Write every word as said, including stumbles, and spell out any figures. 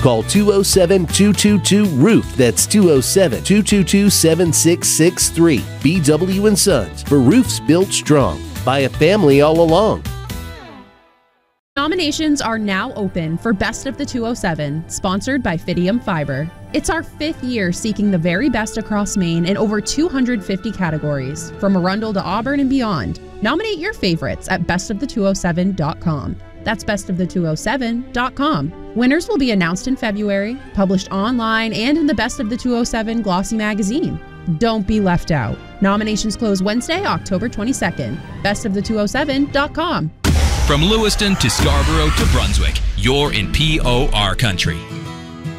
Call two oh seven, two two two, roof. That's two oh seven, two two two, seven six six three. B W and Sons, for roofs built strong by a family all along. Nominations are now open for Best of the two oh seven, sponsored by Fidium Fiber. It's our fifth year seeking the very best across Maine in over two hundred fifty categories, from Arundel to Auburn and beyond. Nominate your favorites at best of the two oh seven dot com. That's best of the two oh seven dot com. Winners will be announced in February, published online and in the Best of the two oh seven Glossy magazine. Don't be left out. Nominations close Wednesday, October twenty-second. best of the two oh seven dot com. From Lewiston to Scarborough to Brunswick, you're in P O R country.